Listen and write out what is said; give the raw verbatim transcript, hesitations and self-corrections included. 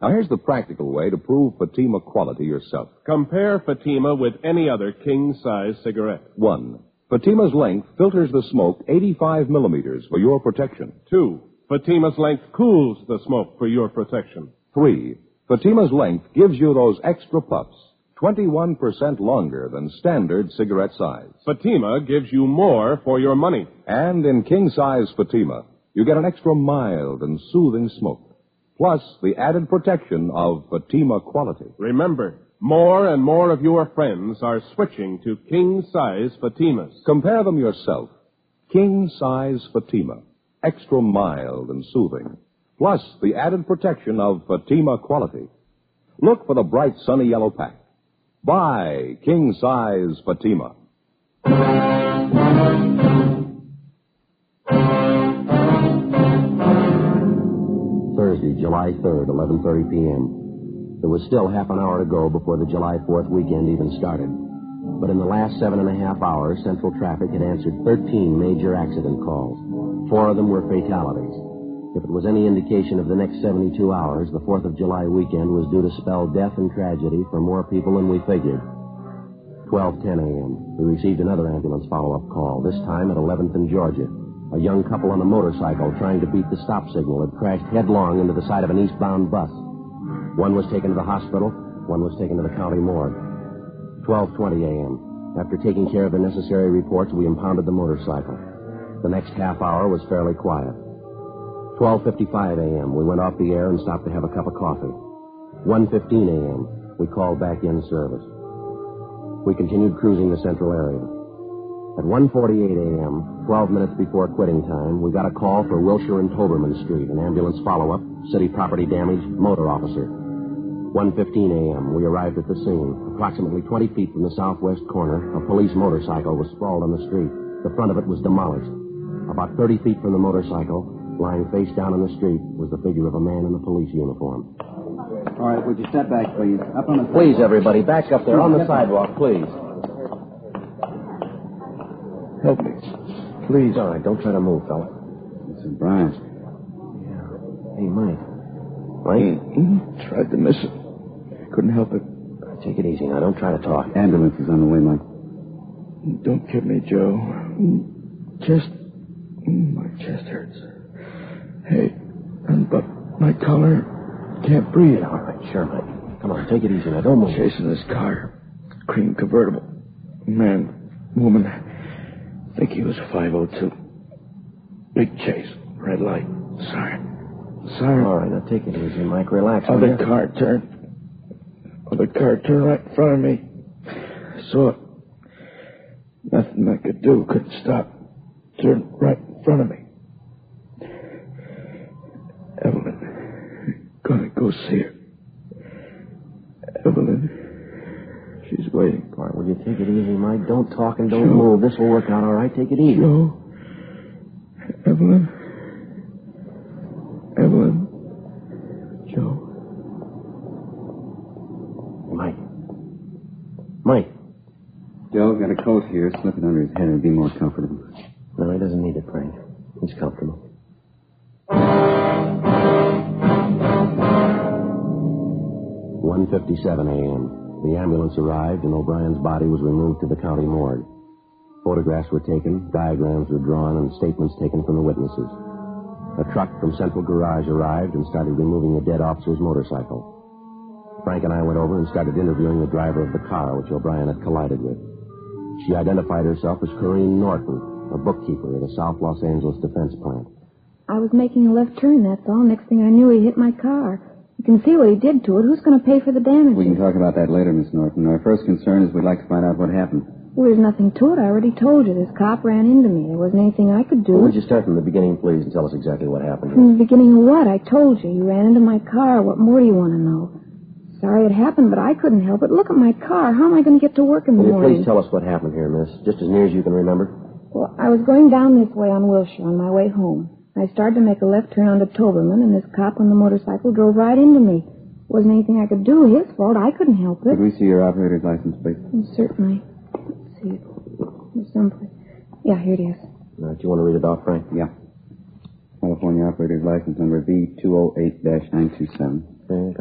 Now, here's the practical way to prove Fatima quality yourself. Compare Fatima with any other king-size cigarette. One, Fatima's length filters the smoke eighty-five millimeters for your protection. Two, Fatima's length cools the smoke for your protection. Three, Fatima's length gives you those extra puffs, twenty-one percent longer than standard cigarette size. Fatima gives you more for your money. And in king-size Fatima, you get an extra mild and soothing smoke, plus the added protection of Fatima quality. Remember, more and more of your friends are switching to king-size Fatimas. Compare them yourself. King-size Fatima, extra mild and soothing, plus the added protection of Fatima quality. Look for the bright sunny yellow pack. Buy king-size Fatima. Thursday, July third, eleven thirty p.m. There was still half an hour to go before the July fourth weekend even started. But in the last seven and a half hours, Central Traffic had answered thirteen major accident calls. Four of them were fatalities. If it was any indication of the next seventy-two hours, the fourth of July weekend was due to spell death and tragedy for more people than we figured. twelve ten a.m. We received another ambulance follow-up call, this time at eleventh and Georgia. A young couple on a motorcycle trying to beat the stop signal had crashed headlong into the side of an eastbound bus. One was taken to the hospital, one was taken to the county morgue. twelve twenty a.m. After taking care of the necessary reports, we impounded the motorcycle. The next half hour was fairly quiet. twelve fifty-five a.m. We went off the air and stopped to have a cup of coffee. one fifteen a.m. We called back in service. We continued cruising the central area. At one forty-eight a.m., twelve minutes before quitting time, we got a call for Wilshire and Toberman Street, an ambulance follow-up, city property damage, motor officer. one fifteen a.m., we arrived at the scene. Approximately twenty feet from the southwest corner, a police motorcycle was sprawled on the street. The front of it was demolished. About thirty feet from the motorcycle, lying face down in the street, was the figure of a man in a police uniform. All right, would you step back, please? Up on the... Please, everybody, back up there on the sidewalk, please. Help me. Please. All right, don't try to move, fella. Mister Bryant. Yeah. Hey, Mike. Mike? Mm-hmm. Tried to miss it. Couldn't help it. Take it easy now. Don't try to talk. Ambulance is on the way, Mike. Don't kid me, Joe. Chest... My chest hurts. Hey, but my collar... Can't breathe. Yeah, all right, sure, Mike. Come on, take it easy now. Don't move. Chasing this car. Cream convertible. Man, woman... I think he was five oh two. Big chase. Red light. Sorry. Sorry. All right, now take it easy, Mike. Relax. Other car turned. Other car turned right in front of me. I saw it. Nothing I could do. Couldn't stop. Turned right in front of me. Evelyn. Gonna go see her. Evelyn. She's waiting. All right, will you take it easy, Mike? Don't talk and don't Joe. move. This will work out all right. Take it easy. Joe. Evelyn. Evelyn. Joe. Mike. Mike. Joe, got a coat here. Slip it under his head. It'll be more comfortable. No, he doesn't need it, Frank. He's comfortable. one fifty-seven a.m. The ambulance arrived, and O'Brien's body was removed to the county morgue. Photographs were taken, diagrams were drawn, and statements taken from the witnesses. A truck from Central Garage arrived and started removing the dead officer's motorcycle. Frank and I went over and started interviewing the driver of the car which O'Brien had collided with. She identified herself as Corrine Norton, a bookkeeper at a South Los Angeles defense plant. I was making a left turn, that's all. Next thing I knew, he hit my car. You can see what he did to it. Who's going to pay for the damage? We can talk about that later, Miss Norton. Our first concern is we'd like to find out what happened. Well, there's nothing to it. I already told you. This cop ran into me. There wasn't anything I could do. Well, would you start from the beginning, please, and tell us exactly what happened? From the beginning of what? I told you. He ran into my car. What more do you want to know? Sorry it happened, but I couldn't help it. Look at my car. How am I going to get to work in the Will you morning? please tell us what happened here, miss, just as near as you can remember? Well, I was going down this way on Wilshire on my way home. I started to make a left turn onto Toberman, and this cop on the motorcycle drove right into me. Wasn't anything I could do. His fault. I couldn't help it. Could we see your operator's license, please? Oh, certainly. Let's see. There's someplace. Yeah, here it is. All right, do you want to read it off, Frank? Yeah. California operator's license number V two oh eight dash nine two seven. Okay.